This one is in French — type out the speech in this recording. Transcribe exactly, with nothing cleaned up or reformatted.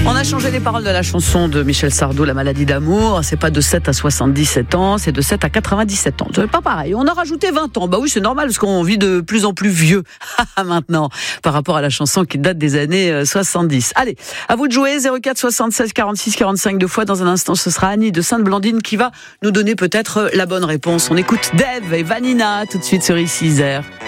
On a changé les paroles de la chanson de Michel Sardou, La maladie d'amour. C'est pas de sept à soixante-dix-sept ans, c'est de sept à quatre-vingt-dix-sept ans. C'est pas pareil. On a rajouté vingt ans. Bah oui, c'est normal parce qu'on vit de plus en plus vieux maintenant par rapport à la chanson qui date des années soixante-dix. Allez, à vous de jouer. zéro quatre soixante-seize quarante-six quarante-cinq deux fois. Dans un instant, ce sera Annie de Sainte-Blandine qui va nous donner peut-être la bonne réponse. On écoute Dave et Vanina tout de suite sur Ici Isère.